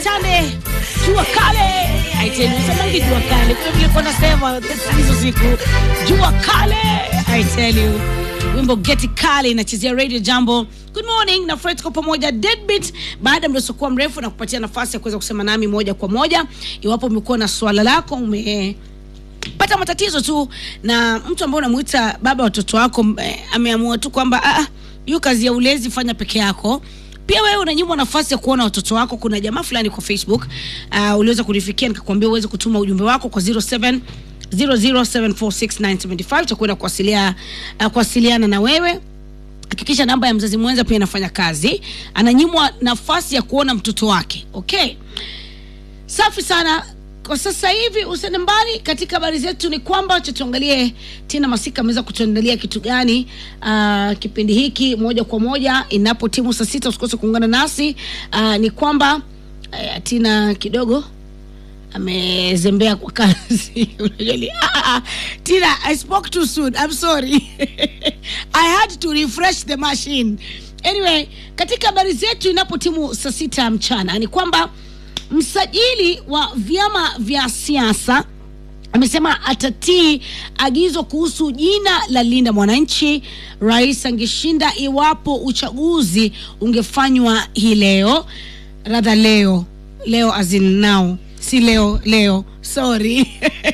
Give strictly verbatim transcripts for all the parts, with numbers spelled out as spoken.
Tande jua kale aiteni usamangi jua kale kwa vile kwa nasema hizo siku jua kale I tell you wimbo Geti Kale inachezea Radio Jambo. Good morning na Fred kwa pamoja Deadbeat baada mdoso kwa mrefu na kupatia nafasi ya kuweza kusema nami moja kwa moja iwapo umekuwa na swala lako ume pata matatizo tu na mtu ambaye unamuita baba watoto wako ameamua tu kwamba ah hiyo kazi ya ulezi fanya peke yako. Pia wewe unanyimwa nafasi ya kuona watoto wako. Kuna jamaa fulani kwa Facebook uh, uliweza kunifikia nikakwambia uweze kutuma ujumbe wako kwa zero seven zero zero seven four six nine seven five tutakwenda kuwasiliana uh, kuwasiliana na wewe. Hakikisha namba ya mzazi mwenza pia inafanya kazi. Ananyimwa nafasi ya kuona mtoto wake. Okay. Safi sana. Kwa sasa hivi usende mbali katika habari zetu ni kwamba tuangalie Tina Masika ameweza kutuandalia kitu gani uh, kipindi hiki moja kwa moja inapo timu saa sita usikose kuungana nasi. Uh, ni kwamba uh, Tina kidogo amezembea kwa kazi. Unajua ah, Tina I spoke too soon. I'm sorry. I had to refresh the machine. Anyway, katika habari zetu inapo timu saa sita mchana ni kwamba msajili wa vyama vya siasa amesema atatii agizo kuhusu jina la Linda Mwananchi. Rais angeshinda iwapo uchaguzi ungefanywa hii leo. Rather leo. Leo as in now. Si leo, leo. Sorry.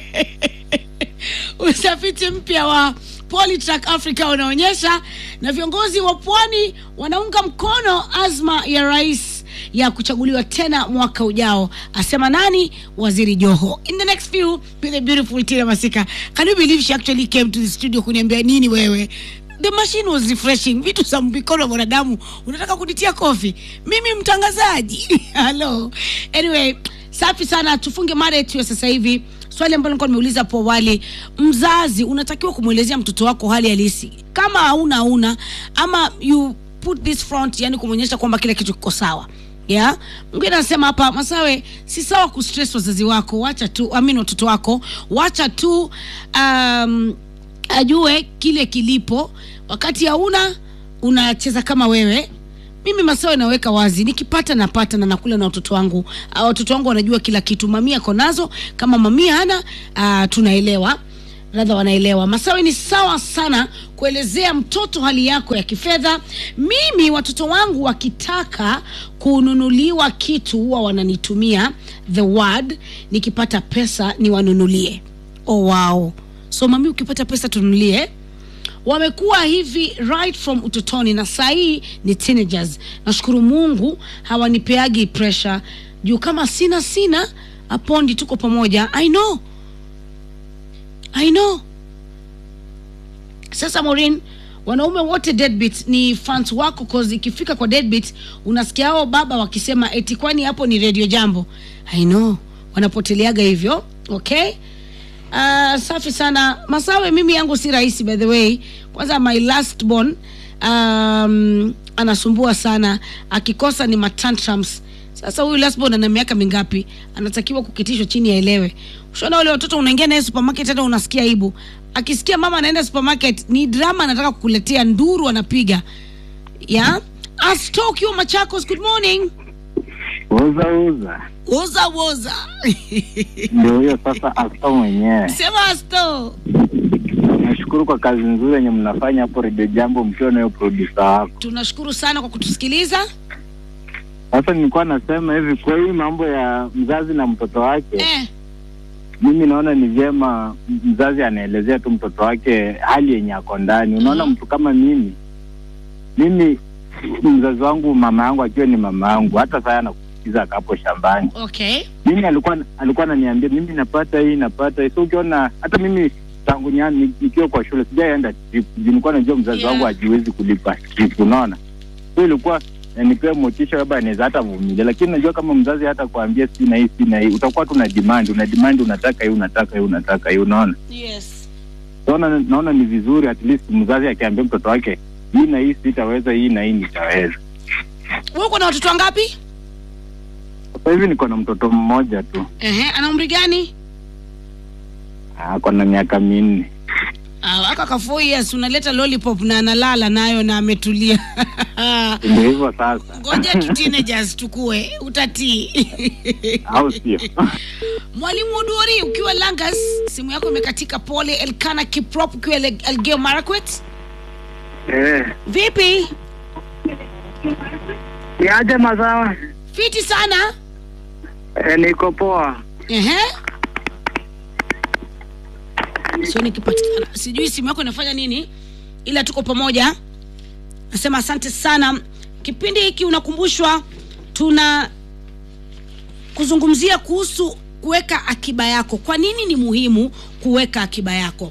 Utafiti mpya wa Polytrack Africa unaonyesha na viongozi wa pwani wanaunga mkono azma ya rais ya kuchaguliwa tena mwaka ujao. Asema nani? Waziri Joho. In the next few with the beautiful Tina Masika. Can you believe she actually came to the studio kuniambia nini wewe? The machine was refreshing. Vitu za mikono ya mwanadamu. Unataka kunitia kofi? Mimi mtangazaji. Hello. Anyway, safi sana. Tufunge mada yetu ya sasa hivi. Swali ambalo nilikuwa nimeuliza hapo awali, mzazi unatakiwa kumuelezea mtoto wako hali halisi. Kama hauna hauna ama you put this front, yani kumuonyesha kwamba kila kitu kiko sawa. Yeah, mwingine anasema hapa Masawe si sawa kustress wazazi wako, wacha tu amini watoto wako, wacha tu um, ajue kile kilipo, wakati hauna unacheza kama wewe. Mimi Masawe naweka wazi, nikipata napata na nakula na watoto wangu. Uh, watoto wangu wanajua kila kitu, mamia konazo, kama mamia hana uh, tunaelewa. Radha wanaelewa. Masawe ni sawa sana kuelezea mtoto hali yako ya kifedha. Mimi watoto wangu wakitaka kununuliwa kitu huwa wananitumia the word, nikipata pesa ni wanunulie. Oh wow. So mami ukipata pesa tununulie. Wamekuwa hivi right from utotoni na sahi ni teenagers. Nashukuru Mungu hawanipeagi pressure. Juu kama sina sina apondi tuko pamoja. I know. I know. Sasa Maureen, wanaume wote deadbeat ni fans wako cause ikifika kwa deadbeat unasikia hao baba wakisema eti kwani hapo ni Radio Jambo. I know. Wanapoteleaga hivyo. Okay? Uh, safi sana. Masawe mimi yangu si rahisi by the way. Kwanza my last born um, anasumbua sana. Akikosa ni matantrums. Sasa huyu last born ana miaka mingapi? Anatakiwa kukitishwa chini aelewe. Ushona wale watoto unaingia naye supermarket hata unasikia aibu. Akisikia mama anaenda supermarket ni drama anataka kukuletea, nduru anapiga. Yeah? Astoke you Machakos, good morning. Woza woza. Woza woza. Ndio hiyo sasa Asto mwenyewe. Sema Asto. Nashukuru kwa kazi nzuri yenye mnafanya hapo Radio Jambo mkiwa na producer wako. Tunashukuru sana kwa kutusikiliza. Sasa nilikuwa nasema hivi kwa hii mambo ya mzazi na mtoto wake. Eh. Mimi naona ni vyema mzazi anaelezea tu mtoto wake hali yenye ako ndani. Unaona mm-hmm. Mtu kama mimi. Mimi mzazi wangu mama yangu akiwa ni mama yangu hata sasa anakusikiza hapo shambani. Okay. Mimi alikuwa alikuwa ananiambia mimi napata hii napata hii. So ukiona hata mimi tangu nyani nikiwa kwa shule sijaenda trip. Nilikuwa najua mzazi yeah. wangu hajiwezi kulipa trip, unaona. So ilikuwa nipewe motisha baba anaweza hata vumilia, lakini najua kama mzazi hata kuambia sina hii sina hii utakuwa tu na demand, una demand unataka hii unataka hii unataka hii, unaona. Yes. So naona naona ni vizuri at least mzazi akiambia mtoto wake hii na hii sitaweza, hii na hii nitaweza. Wewe uko na watoto wangapi? Sasa hivi niko na mtoto mmoja tu. Ehe, ana umri gani? Ah, kwa na miaka minne. Ah, aka ka four years unaleta lollipop na analala nayo na ametulia. Ndio hivyo sasa. Ngoja tu teenagers tukue, utatii. Au sio? Mwalimu Uduri ukiwa Langas, simu yako imekatika, pole. Elkana Kiprop ukiwa Elgeyo Marakwet. Eh. Vipi? Niaje mazawa? Fiti sana. Eh, niko poa. Ehe. Sio nikipatikana. Sijui simu yako inafanya nini, ila tuko pamoja. Nasema asante sana. Kipindi hiki unakumbushwa tuna kuzungumzia kuhusu kuweka akiba yako. Kwa nini ni muhimu kuweka akiba yako?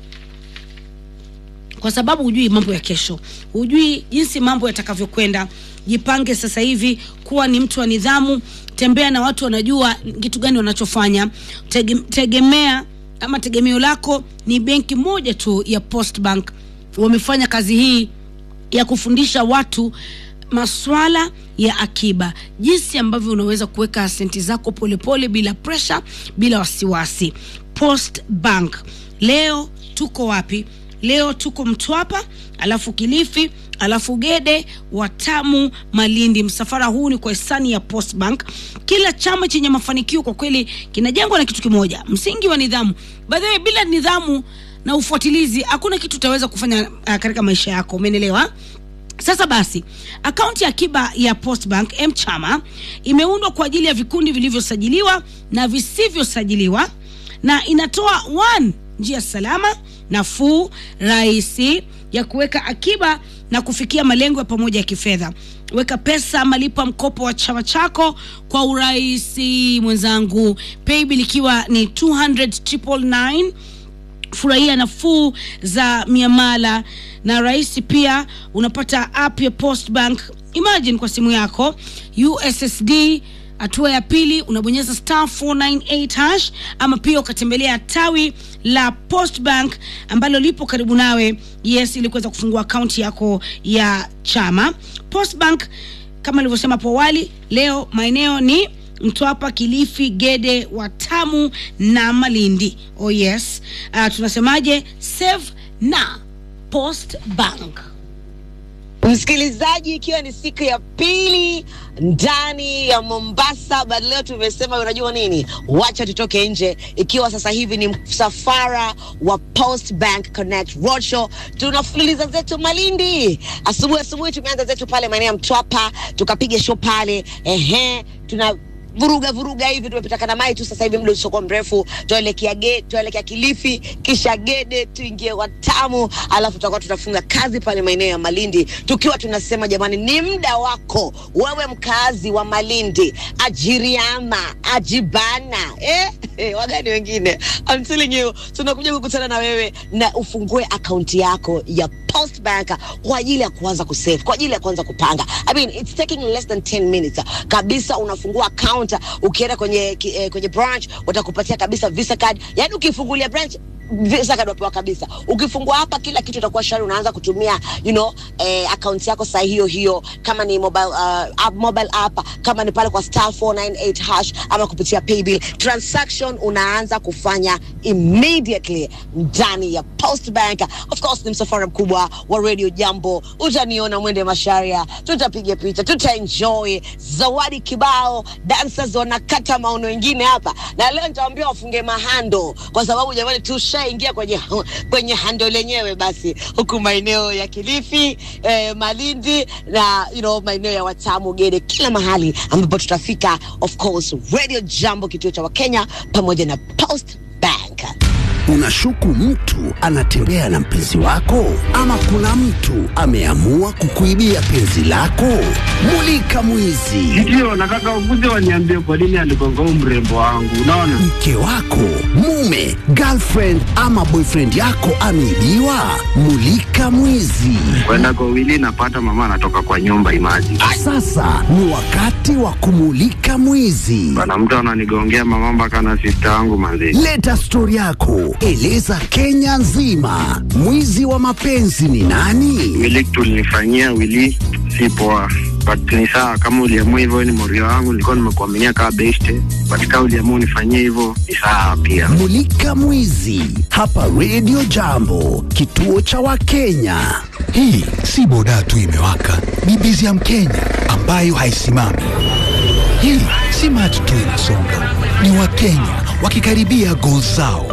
Kwa sababu hujui mambo ya kesho, hujui jinsi mambo yatakavyokwenda. Jipange sasa hivi kuwa ni mtu wa nidhamu, tembea na watu wanajua kitu gani wanachofanya. Tege, tegemea ama tegemeo lako ni benki moja tu ya Post Bank. Wamefanya kazi hii ya kufundisha watu maswala ya akiba, jinsi ambavyo unaweza kuweka senti zako polepole bila pressure, bila wasiwasi. Post Bank. Leo tuko wapi? Leo tuko Mtwapa, alafu Kilifi, alafu Gede, Watamu, Malindi. Msafara huu ni kwa hisani ya Post Bank. Kila chama chenye mafanikio kwa kweli kinajengwa na kitu kimoja, msingi wa nidhamu. By the way, bila nidhamu na ufuatilizi hakuna kitu utaweza kufanya uh, katika maisha yako, umeelewa? Sasa basi, akaunti ya akiba ya Post Bank M-Chama imeundwa kwa ajili ya vikundi vilivyosajiliwa na visivyosajiliwa, na inatoa one njia salama, nafuu, rahisi ya kuweka akiba na kufikia malengo ya pamoja ya kifedha. Weka pesa, malipa mkopo wa chama chako kwa urahisi mwenzangu. Paybill ikiwa ni two hundred nine nine. Furahia nafuu za miamala na rahisi pia. Unapata app ya Post Bank Imagine kwa simu yako, U S S D. Hatua ya pili unabonyeza star four nine eight hash, ama pia ukatembelea tawi la Post Bank ambalo lipo karibu nawe, yes, ili kuweza kufungua akaunti yako ya chama. Post Bank kama nilivyosema hapo awali, leo maeneo ni Mtwapa, Kilifi, Gede, Watamu na Malindi. Oh yes. Uh, tunasemaje? Save na Post Bank. Msikilizaji, ikiwa ni siku ya pili ndani ya Mombasa, but leo tumesema unajua nini? Wacha tutoke nje. Ikiwa sasa hivi ni msafara wa Post Bank Connect Roadshow, tunafululiza zetu Malindi. Asubuhi asubuhi tumeanza zetu pale maeneo ya Mtwapa, tukapiga show pale. Ehe, tuna vuruga vuruga hivi, tumepita na mai tu sasa hivi muda usoko mrefu, tuelekea Gede, tuelekea Kilifi, kisha Gede, tuingie Watamu, alafu tutakuwa tutafunga kazi pale maeneo ya Malindi, tukiwa tunasema jamani, ni muda wako wewe mkazi wa Malindi, ajiriama, ajibana, eh, eh wagani wengine. I'm telling you, tunakuja kukutana na wewe na ufungue akaunti yako ya Post Bank kwa ajili ya kuanza kusave, kwa ajili ya kuanza kupanga. I mean, it's taking less than ten minutes. Kabisa unafungua account, ukienda kwenye eh, kwenye branch watakupatia kabisa Visa card. Yaani ukifungulia branch Visa card wapewa kabisa. Ukifungua hapa kila kitu itakuwa shari, unaanza kutumia you know eh, account yako saa hiyo hiyo, kama ni mobile uh, app, mobile app, kama ni pale kwa star four nine eight hash, ama kupitia paybill. Transaction unaanza kufanya immediately ndani ya Post Bank. Of course ni msafara mkubwa wa Radio Jambo. Utaniona mwende Masharia, tutapiga picha, tutaenjoy, zawadi kibao, dancers wanakata maono wengine hapa. Na leo nitawaambia wafunge mahando kwa sababu jamani tushaingia kwenye kwenye hando lenyewe basi huku maeneo ya Kilifi, eh, Malindi na you know maeneo ya Watamu, Gede, kila mahali ambapo tutafika. Of course Radio Jambo, kituo cha Wakenya pamoja na Post Bank. Unashuku mtu anatembea na mpenzi wako, ama kuna mtu ameamua kukuibia penzi lako? Mulika Mwizi. Ndio nataka ukuje waniambie kwa nini aligonga mrembo wangu. Unaona? Mke wako, mume, girlfriend ama boyfriend yako ameibiwa? Mulika Mwizi. Kwenda kwa Willy napata mama anatoka kwa nyumba Imagine. Sasa ni wakati wa kumulika Mwizi. Bana mtu ananigongea mama mpaka na sister yangu manzi. Leta story yako, eleza Kenya nzima. Mwizi wa mapenzi ni nani? Willy tulinifanyia Willy si poa. but ni sawa kama uliamua hivyo, ni morio wangu, nilikuwa nimekuaminia kama best, but kama uliamua unifanyie hivyo ni sawa pia. Mulika Mwizi hapa Radio Jambo, kituo cha Wakenya. Hii si boda tu imewaka, ni bizi ya Mkenya ambayo haisimami. Hii si maji tu inasonga, ni Wakenya wakikaribia goal zao.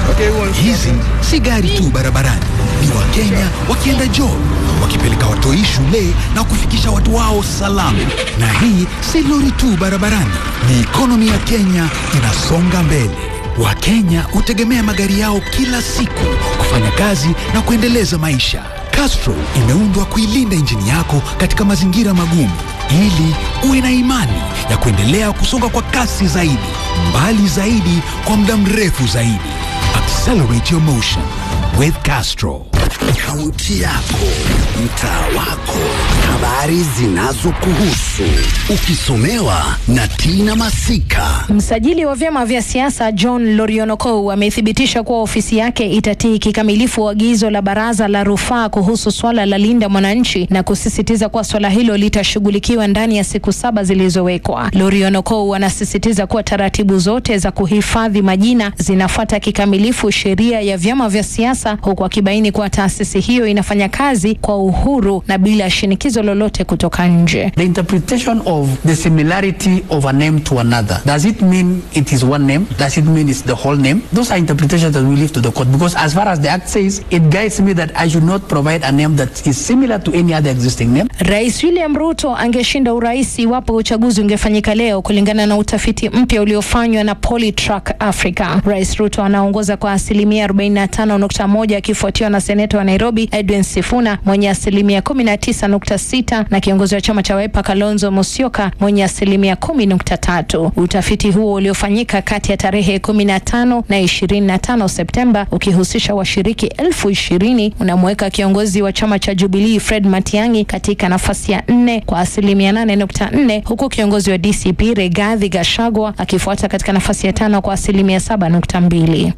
Hizi si gari tu barabarani, ni Wakenya wakienda job, wakipeleka watoi shule na kufikisha watu wao salama. Na hii si lori tu barabarani, ni ekonomi ya Kenya inasonga mbele. Wakenya hutegemea magari yao kila siku kufanya kazi na kuendeleza maisha. Castrol imeundwa kuilinda injini yako katika mazingira magumu, ili uwe na imani ya kuendelea kusonga kwa kasi zaidi, mbali zaidi, kwa muda mrefu zaidi. Accelerate your motion with Castrol. Kaunti yako, mtaa wako, habari zinazokuhusu, ukisomewa na Tina Masika. Msajili wa vyama vya siasa John Lorionokou amethibitisha kuwa ofisi yake itatii kikamilifu agizo la baraza la rufaa kuhusu swala la Linda Mwananchi, na kusisitiza kuwa swala hilo litashughulikiwa ndani ya siku saba zilizowekwa. Lorionokou anasisitiza kuwa taratibu zote za kuhifadhi majina zinafuata kikamilifu sheria ya vyama vya siasa, huku akibaini kuwa taasisi hiyo inafanya kazi kwa uhuru na bila shinikizo lolote kutoka nje. The interpretation of the similarity of a name to another, does it mean it is one name? Does it mean it's the whole name? Those are interpretations that we leave to the court, because as far as the act says, it guides me that I should not provide a name that is similar to any other existing name. Rais William Ruto angeshinda urais iwapo uchaguzi ungefanyika leo, kulingana na utafiti mpya uliofanywa na Polytrack Africa. Rais Ruto anaongoza kwa asilimia arobaini na tano nukta moja akifuatiwa na seneta wa Nairobi Edwin Sifuna mwenye asilimia kumi na tisa nukta sita na kiongozi wa chama cha Wiper Kalonzo Musyoka mwenye asilimia kumi nukta tatu. Utafiti huo uliofanyika kati ya tarehe kumi na tano na ishirini na tano Septemba, ukihusisha washiriki elfu ishirini, unamweka kiongozi wa chama cha Jubilee Fred Matiang'i katika nafasi ya nne kwa asilimia nane nukta nne, huku kiongozi wa D C P Rigathi Gachagua akifuata katika nafasi ya tano kwa asilimia saba nukta mbili.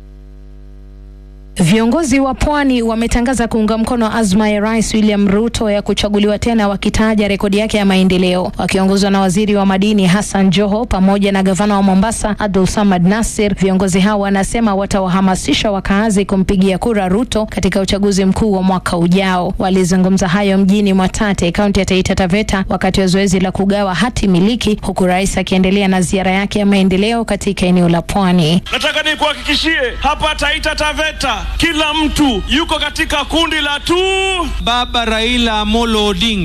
Viongozi wa Pwani wametangaza kuunga mkono azma ya Rais William Ruto ya kuchaguliwa tena, wakitaja rekodi yake ya maendeleo. Wakiongozwa na waziri wa madini Hassan Joho pamoja na gavana wa Mombasa Abdul Samad Nasir, viongozi hao wanasema watawahamasisha wakaazi kumpigia kura Ruto katika uchaguzi mkuu wa mwaka ujao. Walizungumza hayo mjini Mwatate, kaunti ya Taita Taveta, wakati wa zoezi la kugawa hati miliki, huku rais akiendelea na ziara yake ya maendeleo katika eneo la Pwani. Nataka nikuhakikishie hapa Taita Taveta kila mtu yuko katika kundi la tu Baba Raila Amolo Odinga.